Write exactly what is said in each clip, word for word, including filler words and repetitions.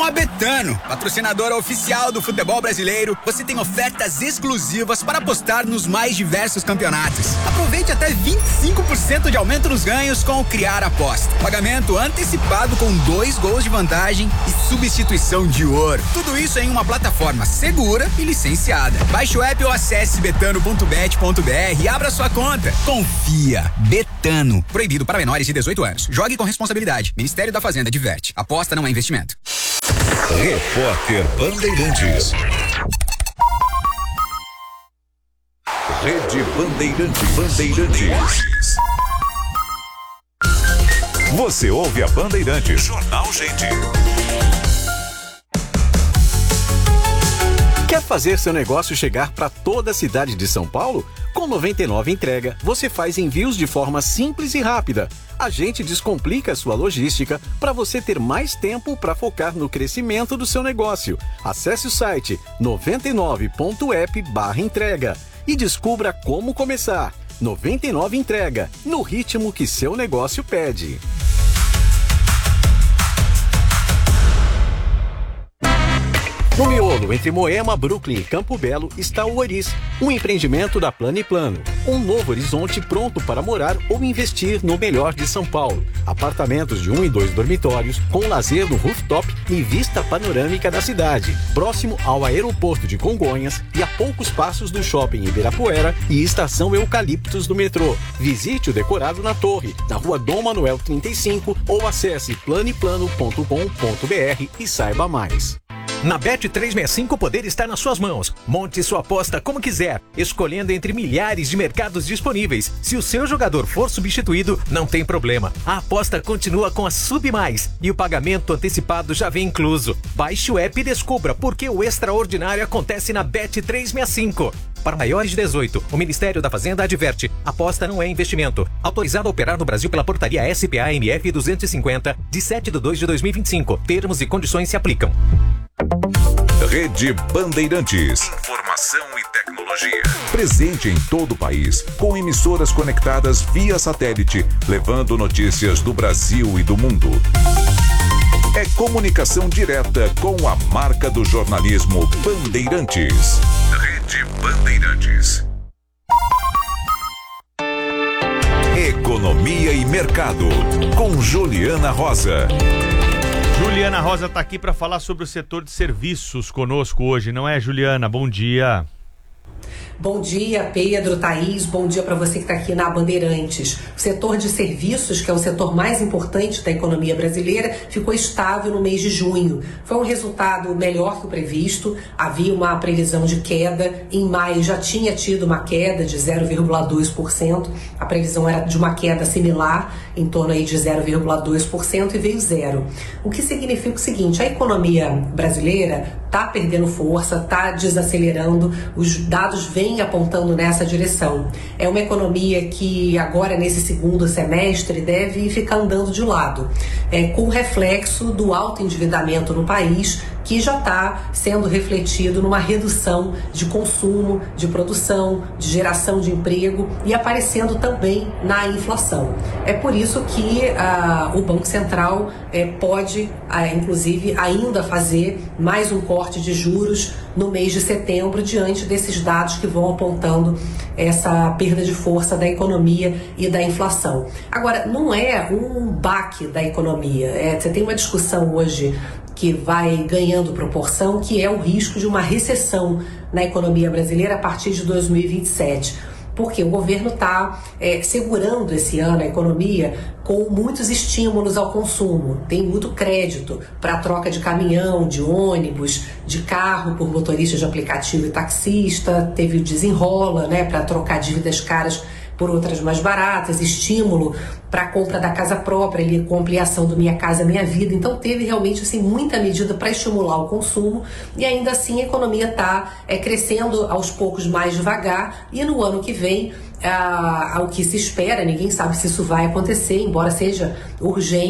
a Betano, patrocinadora oficial do futebol brasileiro, você tem ofertas exclusivas para apostar nos mais diversos campeonatos. Aproveite até vinte e cinco por cento de aumento nos ganhos com o Criar Aposta. Pagamento antecipado com dois gols de vantagem e substituição de ouro. Tudo isso em uma plataforma segura e licenciada. Baixe o app ou acesse betano ponto bet ponto br e abra sua conta. Confia. Betano. Proibido para menores de dezoito anos. Jogue com responsabilidade. Ministério da Fazenda diverte. Aposta não é investimento. Repórter Bandeirantes. Rede Bandeirantes. Bandeirantes. Você ouve a Bandeirantes. Jornal Gente. Quer fazer seu negócio chegar para toda a cidade de São Paulo? Com noventa e nove Entrega, você faz envios de forma simples e rápida. A gente descomplica a sua logística para você ter mais tempo para focar no crescimento do seu negócio. Acesse o site noventa e nove ponto app barra entrega e descubra como começar. noventa e nove Entrega, no ritmo que seu negócio pede. No miolo, entre Moema, Brooklyn e Campo Belo, está o Oris, um empreendimento da Plano e Plano. Um novo horizonte pronto para morar ou investir no melhor de São Paulo. Apartamentos de um e dois dormitórios, com lazer no rooftop e vista panorâmica da cidade. Próximo ao aeroporto de Congonhas e a poucos passos do shopping Ibirapuera e estação Eucaliptos do metrô. Visite o decorado na torre, na rua Dom Manuel trinta e cinco ou acesse plano e plano ponto com ponto br e saiba mais. Na Bet trezentos e sessenta e cinco o poder está nas suas mãos. Monte sua aposta como quiser, escolhendo entre milhares de mercados disponíveis. Se o seu jogador for substituído, não tem problema. A aposta continua com a Sub Mais e o pagamento antecipado já vem incluso. Baixe o app e descubra porque o extraordinário acontece na Bet trezentos e sessenta e cinco. Para maiores de dezoito, o Ministério da Fazenda adverte: aposta não é investimento. Autorizado a operar no Brasil pela portaria S P A M F duzentos e cinquenta, de sete de dois de dois mil e vinte e cinco. Termos e condições se aplicam. Rede Bandeirantes. Informação e tecnologia. Presente em todo o país, com emissoras conectadas via satélite, levando notícias do Brasil e do mundo. É comunicação direta com a marca do jornalismo Bandeirantes. Rede Bandeirantes. Economia e mercado, com Juliana Rosa. Juliana Rosa está aqui para falar sobre o setor de serviços conosco hoje, não é, Juliana? Bom dia. Bom dia, Pedro, Thaís, bom dia para você que está aqui na Bandeirantes. O setor de serviços, que é o setor mais importante da economia brasileira, ficou estável no mês de junho. Foi um resultado melhor que o previsto, havia uma previsão de queda, em maio já tinha tido uma queda de zero vírgula dois por cento, a previsão era de uma queda similar, em torno aí de zero vírgula dois por cento e veio zero. O que significa o seguinte: a economia brasileira está perdendo força, está desacelerando, os dados vêm apontando nessa direção. É uma economia que agora, nesse segundo semestre, deve ficar andando de lado, é, com reflexo do alto endividamento no país, que já está sendo refletido numa redução de consumo, de produção, de geração de emprego e aparecendo também na inflação. É por isso que ah, o Banco Central eh, pode, ah, inclusive, ainda fazer mais um corte de juros no mês de setembro, diante desses dados que vão apontando essa perda de força da economia e da inflação. Agora, não é um baque da economia. É, você tem uma discussão hoje que vai ganhando proporção, que é o risco de uma recessão na economia brasileira a partir de dois mil e vinte e sete. Porque o governo está é, segurando esse ano a economia com muitos estímulos ao consumo. Tem muito crédito para a troca de caminhão, de ônibus, de carro por motorista de aplicativo e taxista. Teve o desenrola, né, para trocar dívidas caras por outras mais baratas, estímulo para a compra da casa própria, ali, com ampliação do Minha Casa Minha Vida. Então teve realmente assim, muita medida para estimular o consumo e ainda assim a economia está é, crescendo aos poucos mais devagar e no ano que vem, ah, ao que se espera, ninguém sabe se isso vai acontecer, embora seja urgente,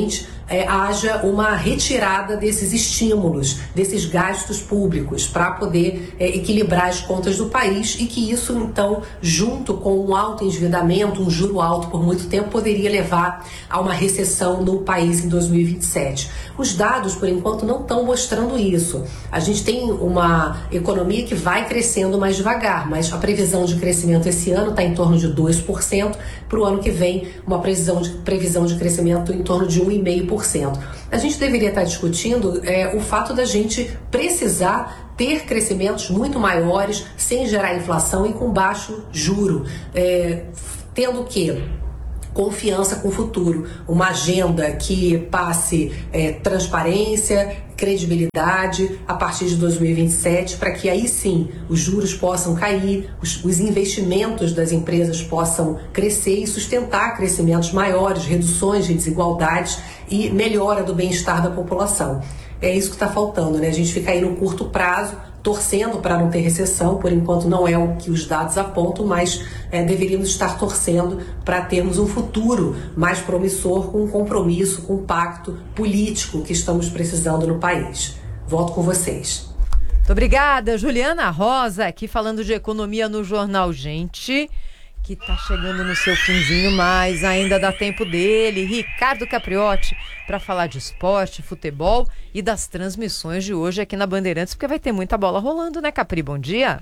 é, haja uma retirada desses estímulos, desses gastos públicos, para poder é, equilibrar as contas do país, e que isso, então, junto com um alto endividamento, um juro alto por muito tempo, poderia levar a uma recessão no país em dois mil e vinte e sete. Os dados, por enquanto, não estão mostrando isso. A gente tem uma economia que vai crescendo mais devagar, mas a previsão de crescimento esse ano está em torno de dois por cento, para o ano que vem uma previsão de, previsão de crescimento em torno de um vírgula cinco por cento. A gente deveria estar discutindo é, o fato da gente precisar ter crescimentos muito maiores, sem gerar inflação e com baixo juro, é, tendo que confiança com o futuro, uma agenda que passe é, transparência, credibilidade a partir de dois mil e vinte e sete, para que aí sim os juros possam cair, os, os investimentos das empresas possam crescer e sustentar crescimentos maiores, reduções de desigualdades e melhora do bem-estar da população. É isso que está faltando, né? A gente fica aí no curto prazo, torcendo para não ter recessão. Por enquanto não é o que os dados apontam, mas é, deveríamos estar torcendo para termos um futuro mais promissor, com um compromisso, com um pacto político que estamos precisando no país. Volto com vocês. Muito obrigada, Juliana Rosa, aqui falando de economia no Jornal Gente, que está chegando no seu finzinho, mas ainda dá tempo dele, Ricardo Capriotti, para falar de esporte, futebol e das transmissões de hoje aqui na Bandeirantes, porque vai ter muita bola rolando, né, Capri? Bom dia.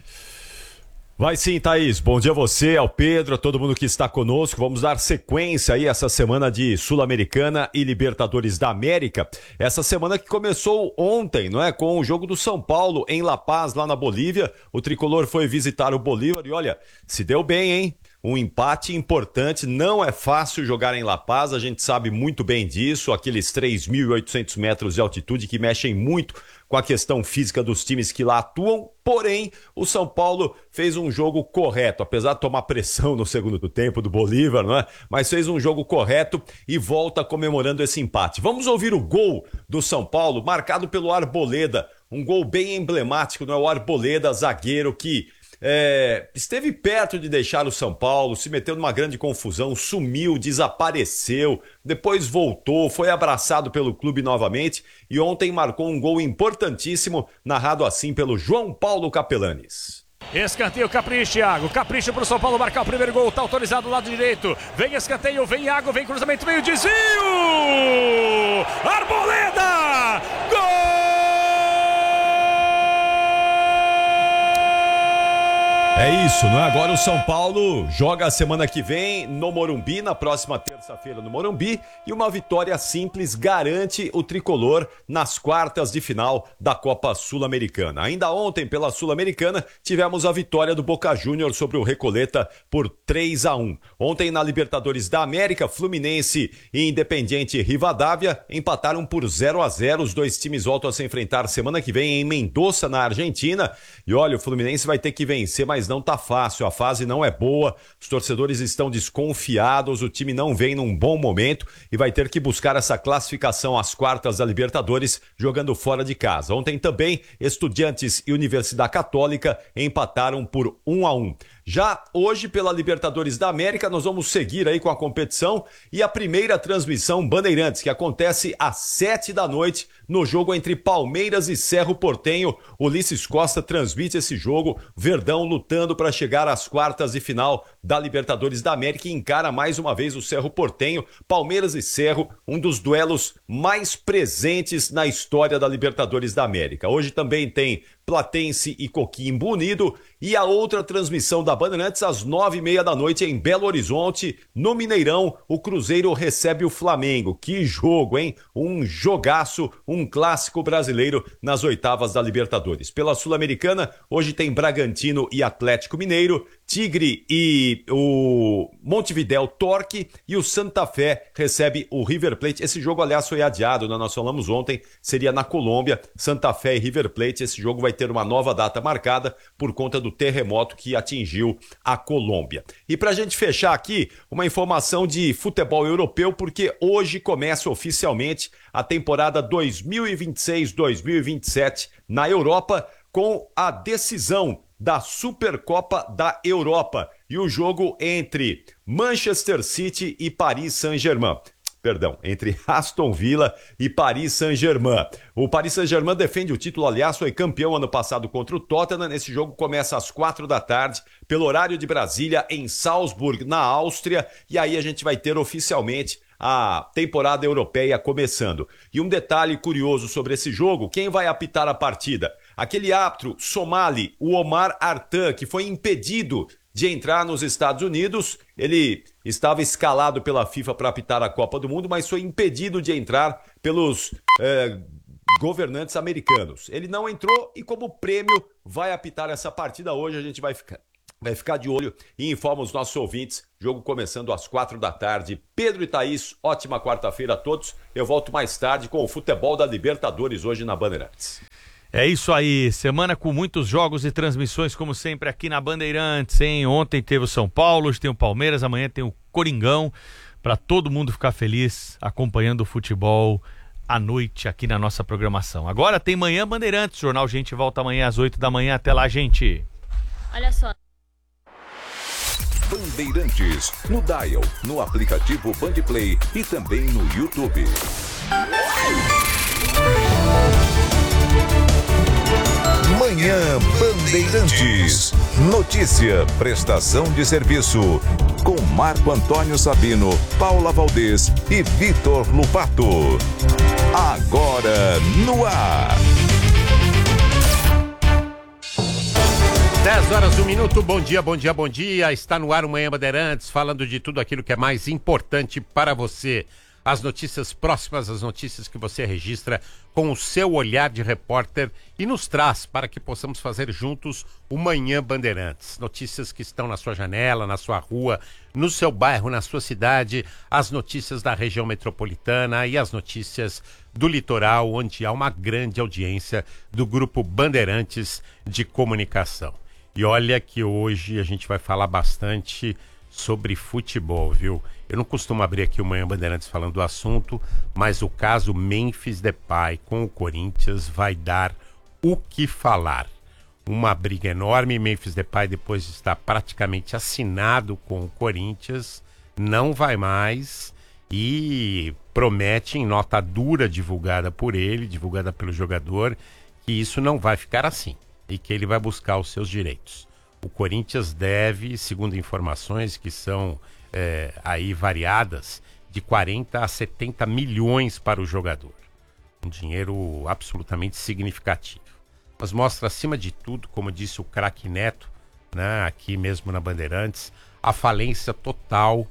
Vai sim, Thaís. Bom dia a você, ao Pedro, a todo mundo que está conosco. Vamos dar sequência aí essa semana de Sul-Americana e Libertadores da América. Essa semana que começou ontem, não é? Com o jogo do São Paulo em La Paz, lá na Bolívia. O tricolor foi visitar o Bolívar e olha, se deu bem, hein? Um empate importante, não é fácil jogar em La Paz, a gente sabe muito bem disso, aqueles três mil e oitocentos metros de altitude que mexem muito com a questão física dos times que lá atuam, porém o São Paulo fez um jogo correto, apesar de tomar pressão no segundo tempo do Bolívar, não é? Mas fez um jogo correto e volta comemorando esse empate. Vamos ouvir o gol do São Paulo, marcado pelo Arboleda, um gol bem emblemático, não é? O Arboleda, zagueiro que É, esteve perto de deixar o São Paulo, se meteu numa grande confusão, sumiu, desapareceu, depois voltou, foi abraçado pelo clube novamente e ontem marcou um gol importantíssimo, narrado assim pelo João Paulo Capelanes. Escanteio, capricha, Thiago. Capricha pro São Paulo marcar o primeiro gol. Tá autorizado do lado direito. Vem escanteio, vem Iago, vem cruzamento, vem o desvio. Arboleda! Gol! É isso, não é? Agora o São Paulo joga a semana que vem no Morumbi, na próxima terça-feira no Morumbi, e uma vitória simples garante o tricolor nas quartas de final da Copa Sul-Americana. Ainda ontem, pela Sul-Americana, tivemos a vitória do Boca Juniors sobre o Recoleta por três a um. Ontem na Libertadores da América, Fluminense e Independiente Rivadavia empataram por zero a zero. Os dois times voltam a se enfrentar semana que vem em Mendoza, na Argentina. E olha, o Fluminense vai ter que vencer, mas não tá fácil, a fase não é boa, os torcedores estão desconfiados, o time não vem num bom momento e vai ter que buscar essa classificação às quartas da Libertadores jogando fora de casa. Ontem também, Estudiantes e Universidade Católica empataram por um a um. Já hoje, pela Libertadores da América, nós vamos seguir aí com a competição e a primeira transmissão Bandeirantes, que acontece às sete da noite, no jogo entre Palmeiras e Cerro Porteño. Ulisses Costa transmite esse jogo, Verdão lutando para chegar às quartas de final da Libertadores da América e encara mais uma vez o Cerro Porteño. Palmeiras e Cerro, um dos duelos mais presentes na história da Libertadores da América. Hoje também tem Platense e Coquimbo Unido e a outra transmissão da Bandeirantes às nove e meia da noite em Belo Horizonte, no Mineirão, o Cruzeiro recebe o Flamengo. Que jogo, hein? Um jogaço, um clássico brasileiro nas oitavas da Libertadores. Pela Sul-Americana, hoje tem Bragantino e Atlético Mineiro, Tigre e o Montevidéu Torque e o Santa Fé recebe o River Plate. Esse jogo, aliás, foi adiado, né? Nós falamos ontem, seria na Colômbia, Santa Fé e River Plate. Esse jogo vai ter uma nova data marcada por conta do terremoto que atingiu a Colômbia. E pra gente fechar aqui, uma informação de futebol europeu, porque hoje começa oficialmente a temporada dois mil e vinte e seis dois mil e vinte e sete na Europa, com a decisão da Supercopa da Europa e o jogo entre Manchester City e Paris Saint-Germain. perdão, entre Aston Villa e Paris Saint-Germain. O Paris Saint-Germain defende o título, aliás, foi campeão ano passado contra o Tottenham. Esse jogo começa às quatro da tarde, pelo horário de Brasília, em Salzburg, na Áustria, e aí a gente vai ter oficialmente a temporada europeia começando. E um detalhe curioso sobre esse jogo, quem vai apitar a partida? Aquele árbitro somali, o Omar Artan, que foi impedido de entrar nos Estados Unidos. Ele estava escalado pela FIFA para apitar a Copa do Mundo, mas foi impedido de entrar pelos é, governantes americanos. Ele não entrou e, como prêmio, vai apitar essa partida hoje. A gente vai ficar... Vai ficar de olho e informa os nossos ouvintes. Jogo começando às quatro da tarde. Pedro e Thaís, ótima quarta-feira a todos. Eu volto mais tarde com o futebol da Libertadores hoje na Bandeirantes. É isso aí, semana com muitos jogos e transmissões, como sempre, aqui na Bandeirantes, hein? Ontem teve o São Paulo, hoje tem o Palmeiras, amanhã tem o Coringão, para todo mundo ficar feliz acompanhando o futebol à noite aqui na nossa programação. Agora tem Manhã Bandeirantes, Jornal Gente volta amanhã às oito da manhã. Até lá, gente. Olha só. Bandeirantes, no Dial, no aplicativo Bandplay e também no YouTube. Manhã Bandeirantes. Notícia, prestação de serviço. Com Marco Antônio Sabino, Paula Valdez e Vitor Lupato. Agora no ar. dez horas, um minuto, bom dia, bom dia, bom dia. Está no ar o Manhã Bandeirantes, falando de tudo aquilo que é mais importante para você. As notícias próximas, as notícias que você registra com o seu olhar de repórter e nos traz para que possamos fazer juntos o Manhã Bandeirantes. Notícias que estão na sua janela, na sua rua, no seu bairro, na sua cidade, as notícias da região metropolitana e as notícias do litoral, onde há uma grande audiência do Grupo Bandeirantes de Comunicação. E olha que hoje a gente vai falar bastante sobre futebol, viu? Eu não costumo abrir aqui o Manhã Bandeirantes falando do assunto, mas o caso Memphis Depay com o Corinthians vai dar o que falar. Uma briga enorme, Memphis Depay, depois de estar praticamente assinado com o Corinthians, não vai mais e promete, em nota dura divulgada por ele, divulgada pelo jogador, que isso não vai ficar assim e que ele vai buscar os seus direitos. O Corinthians deve, segundo informações que são é, aí variadas, de quarenta a setenta milhões para o jogador. Um dinheiro absolutamente significativo. Mas mostra, acima de tudo, como disse o craque Neto, né, aqui mesmo na Bandeirantes, a falência total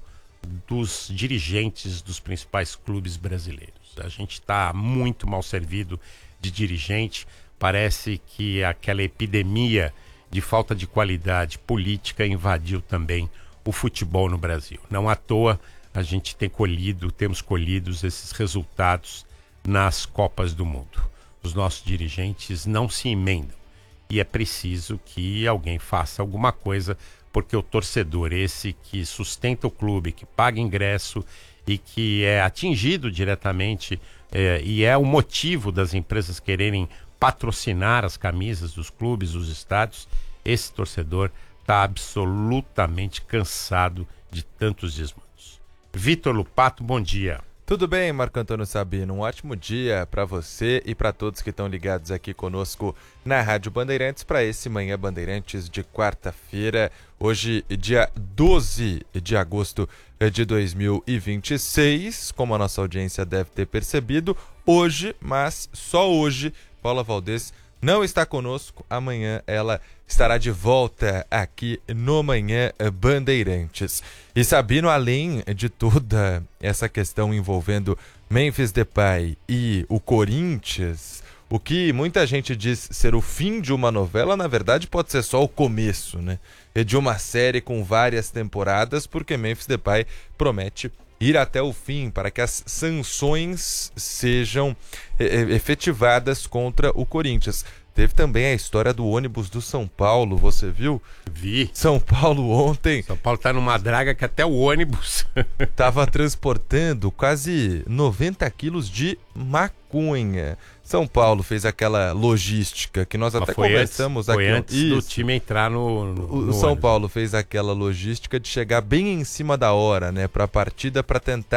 dos dirigentes dos principais clubes brasileiros. A gente está muito mal servido de dirigente. Parece que aquela epidemia de falta de qualidade política invadiu também o futebol no Brasil. Não à toa a gente tem colhido, temos colhido esses resultados nas Copas do Mundo. Os nossos dirigentes não se emendam e é preciso que alguém faça alguma coisa, porque o torcedor, esse que sustenta o clube, que paga ingresso e que é atingido diretamente é, e é o motivo das empresas quererem patrocinar as camisas dos clubes, os estádios, esse torcedor está absolutamente cansado de tantos desmandos. Vitor Lupato, bom dia. Tudo bem, Marco Antônio Sabino? Um ótimo dia para você e para todos que estão ligados aqui conosco na Rádio Bandeirantes para esse Manhã Bandeirantes de quarta-feira, hoje dia doze de agosto de dois mil e vinte e seis, como a nossa audiência deve ter percebido, hoje, mas só hoje, Paula Valdez não está conosco. Amanhã ela estará de volta aqui no Manhã Bandeirantes. E Sabino, além de toda essa questão envolvendo Memphis Depay e o Corinthians, o que muita gente diz ser o fim de uma novela, na verdade pode ser só o começo, né? De uma série com várias temporadas, porque Memphis Depay promete ir até o fim para que as sanções sejam e- efetivadas contra o Corinthians. Teve também a história do ônibus do São Paulo, você viu? Vi. São Paulo ontem... São Paulo tá numa draga que até o ônibus estava transportando quase noventa quilos de maconha. São Paulo fez aquela logística que nós Mas até foi conversamos antes, aqui. Foi antes Isso. do time entrar no, no, O no São ônibus. Paulo fez aquela logística de chegar bem em cima da hora, né, para a partida, para tentar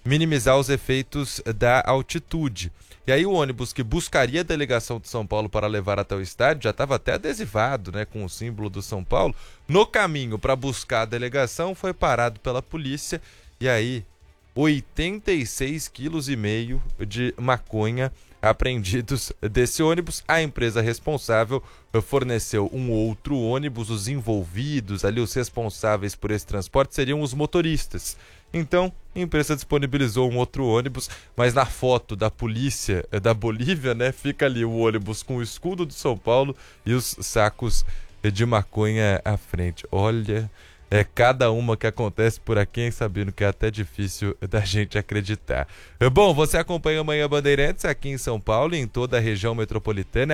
minimizar os efeitos da altitude. E aí o ônibus que buscaria a delegação de São Paulo para levar até o estádio já estava até adesivado, né, com o símbolo do São Paulo. No caminho para buscar a delegação foi parado pela polícia e aí oitenta e seis quilos e meio de maconha apreendidos desse ônibus. A empresa responsável forneceu um outro ônibus. Os envolvidos ali, os responsáveis por esse transporte seriam os motoristas. Então, a empresa disponibilizou um outro ônibus, mas na foto da polícia da Bolívia, né, fica ali o ônibus com o escudo de São Paulo e os sacos de maconha à frente. Olha, é cada uma que acontece por aqui, hein, sabendo que é até difícil da gente acreditar. Bom, você acompanha amanhã Bandeirantes aqui em São Paulo e em toda a região metropolitana.